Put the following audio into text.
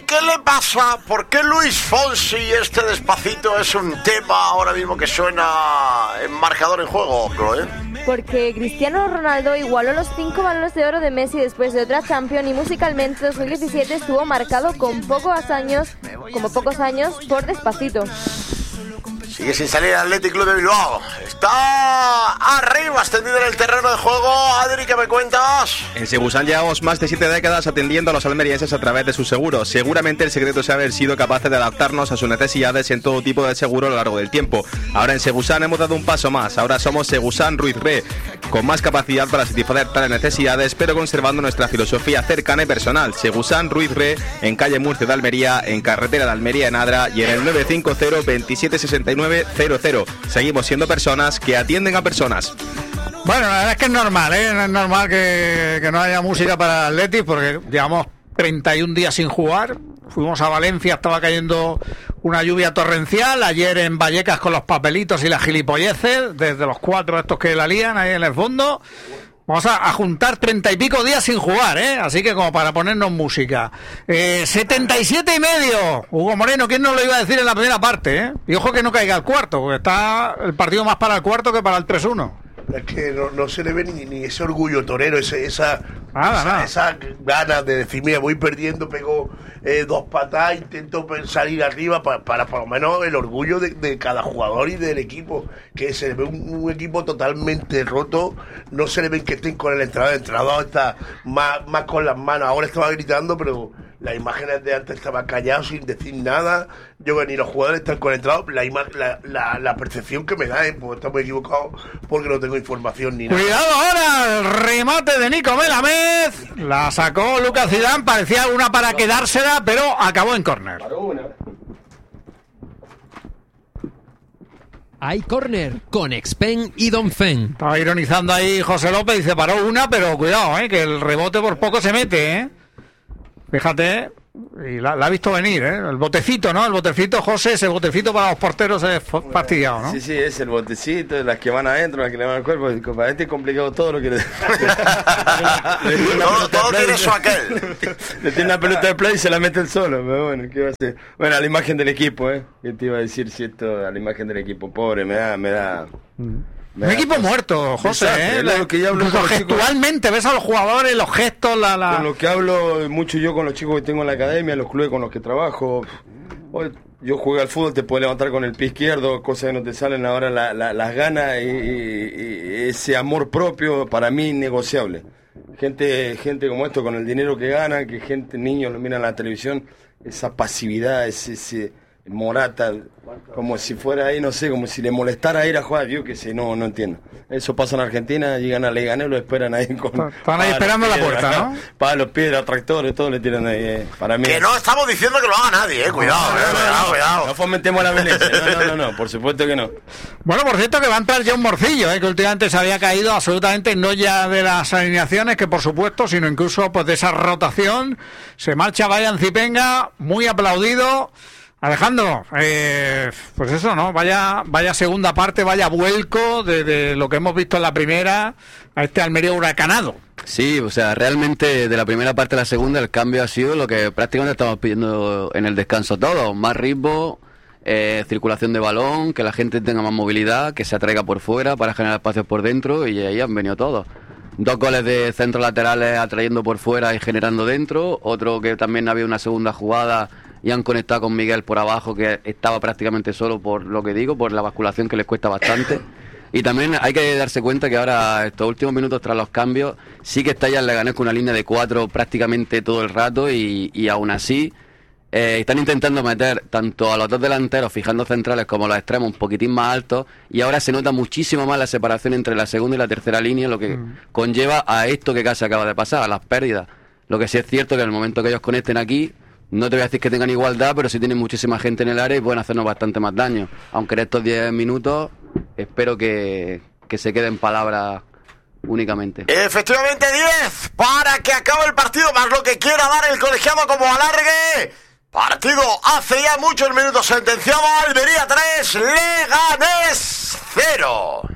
qué le pasa? ¿Por qué Luis Fonsi este Despacito es un tema ahora mismo que suena en marcador en juego, Chloe? Porque Cristiano Ronaldo igualó los 5 balones de oro de Messi después de otra Champions y musicalmente 2017 estuvo marcado como pocos años por Despacito. Sigue sin salir el Athletic Club de Bilbao. Está arriba, extendido en el terreno de juego. Adri, ¿qué me cuentas? En Segusan llevamos más de 7 décadas atendiendo a los almerienses a través de sus seguros. Seguramente el secreto es haber sido capaces de adaptarnos a sus necesidades en todo tipo de seguro a lo largo del tiempo. Ahora en Segusan hemos dado un paso más. Ahora somos Segusan Ruiz Re, con más capacidad para satisfacer tales necesidades, pero conservando nuestra filosofía cercana y personal. Segusan Ruiz Re, en calle Murcia de Almería, en carretera de Almería en Adra y en el 950 27 69 00. Seguimos siendo personas que atienden a personas. Bueno, la verdad es que es normal, ¿eh? No es normal que no haya música para el Athletic porque llevamos 31 días sin jugar. Fuimos a Valencia, estaba cayendo una lluvia torrencial. Ayer en Vallecas con los papelitos y las gilipolleces, desde los 4 estos que la lían ahí en el fondo. Vamos a juntar 30 y pico días sin jugar, ¿eh? Así que como para ponernos música. 77,5. Hugo Moreno, ¿quién nos lo iba a decir en la primera parte, eh? Y ojo que no caiga el cuarto, porque está el partido más para el cuarto que para el 3-1. Es que no se le ve ni ese orgullo torero, esa ganas de decir, mira, voy perdiendo, pego 2 patadas, intento salir arriba para por lo menos el orgullo de cada jugador y del equipo, que se le ve un equipo totalmente roto. No se le ven que estén con el entrenador está más con las manos. Ahora estaba gritando, pero las imágenes de antes estaba callado sin decir nada. Yo que ni los jugadores están conectados. La percepción que me da es pues estamos equivocados porque no tengo información ni nada. Cuidado ahora, el remate de Nico Melamez. La sacó Lucas Zidane, parecía una para quedársela, pero acabó en córner. Hay córner con Expen y Donfen. Estaba ironizando ahí José López, dice paró una, pero cuidado, que el rebote por poco se mete, Fíjate, y la ha visto venir, el botecito, ¿no? El botecito, José, ese botecito para los porteros es fastidiado, ¿no? Sí, es el botecito, las que van adentro, las que le van al cuerpo. Para este es complicado todo lo que le... todo tiene su aquel. Le tiene una pelota de play y se la mete el solo, pero bueno, ¿qué va a hacer? Bueno, a la imagen del equipo, ¿Qué te iba a decir si esto, a la imagen del equipo? Pobre, me da un equipo muerto, José, lo que yo hablo gestualmente, ves a los jugadores, los gestos, Con lo que hablo mucho yo con los chicos que tengo en la academia, los clubes con los que trabajo. Yo jugué al fútbol, te puedo levantar con el pie izquierdo, cosas que no te salen ahora, las ganas y ese amor propio para mí innegociable. Gente como esto, con el dinero que gana, niños lo miran en la televisión, esa pasividad, ese Morata, como si fuera ahí, no sé, como si le molestara ir a jugar, yo que sé, no entiendo. Eso pasa en Argentina, llegan a Leganés, lo esperan ahí con... Están ahí esperando la puerta, ¿no? Palos, piedras, tractores, todo le tiran ahí, para mí. Que no estamos diciendo que lo haga nadie, cuidado. No fomentemos la violencia, no, por supuesto que no. Bueno, por cierto que va a entrar ya un Morcillo, que últimamente se había caído absolutamente, no ya de las alineaciones, que por supuesto, sino incluso pues de esa rotación. Se marcha Brian Zipenga, muy aplaudido. Alejandro, pues eso, ¿no? Vaya segunda parte, vaya vuelco de lo que hemos visto en la primera a este Almería huracanado. Sí, o sea, realmente de la primera parte a la segunda el cambio ha sido lo que prácticamente estamos pidiendo en el descanso todos. Más ritmo, circulación de balón, que la gente tenga más movilidad, que se atraiga por fuera para generar espacios por dentro y ahí han venido todos. 2 goles de centros laterales atrayendo por fuera y generando dentro. Otro que también había una segunda jugada y han conectado con Miguel por abajo, que estaba prácticamente solo por lo que digo, por la basculación que les cuesta bastante. Y también hay que darse cuenta que ahora, estos últimos minutos tras los cambios, sí que está ya el Leganés con una línea de 4 prácticamente todo el rato y aún así están intentando meter tanto a los 2 delanteros, fijando centrales, como los extremos un poquitín más altos, y ahora se nota muchísimo más la separación entre la segunda y la tercera línea, lo que conlleva a esto que casi acaba de pasar, a las pérdidas. Lo que sí es cierto que en el momento que ellos conecten aquí, no te voy a decir que tengan igualdad, pero sí tienen muchísima gente en el área y pueden hacernos bastante más daño. Aunque en estos 10 minutos espero que se queden palabras únicamente. Efectivamente 10 para que acabe el partido, más lo que quiera dar el colegiado como alargue. Partido hace ya muchos minutos sentenciado. Almería 3, Leganés 0.